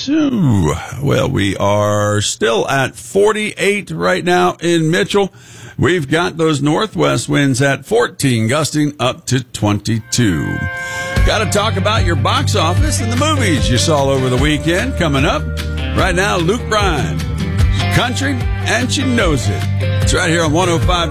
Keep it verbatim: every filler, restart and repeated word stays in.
Ooh, well, we are still at forty-eight right now in Mitchell. We've got those northwest winds at fourteen, gusting up to twenty-two. Got to talk about your box office and the movies you saw over the weekend. Coming up right now, Luke Bryan, Country, and she knows it. It's right here on one oh five